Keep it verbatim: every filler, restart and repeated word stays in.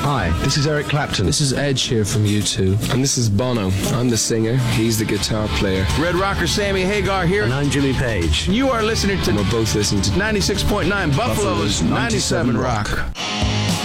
Hi, this is Eric Clapton. This is Ed Sheeran from U two. And this is Bono. I'm the singer. He's the guitar player. Red Rocker Sammy Hagar here. And I'm Jimmy Page. You are listening to... And we're both listening to ninety-six point nine Buffalo's, Buffalo's ninety-seven ninety-seven Rock. Rock.